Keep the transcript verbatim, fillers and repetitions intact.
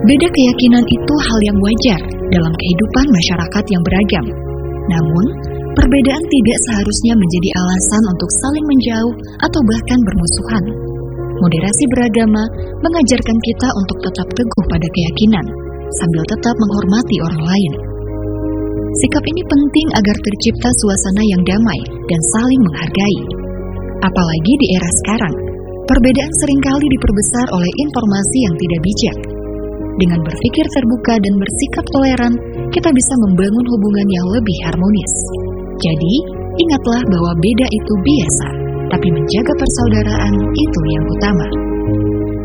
Beda keyakinan itu hal yang wajar dalam kehidupan masyarakat yang beragam. Namun, perbedaan tidak seharusnya menjadi alasan untuk saling menjauh atau bahkan bermusuhan. Moderasi beragama mengajarkan kita untuk tetap teguh pada keyakinan, sambil tetap menghormati orang lain. Sikap ini penting agar tercipta suasana yang damai dan saling menghargai. Apalagi di era sekarang, perbedaan seringkali diperbesar oleh informasi yang tidak bijak. Dengan berpikir terbuka dan bersikap toleran, kita bisa membangun hubungan yang lebih harmonis. Jadi, ingatlah bahwa beda itu biasa, tapi menjaga persaudaraan itu yang utama.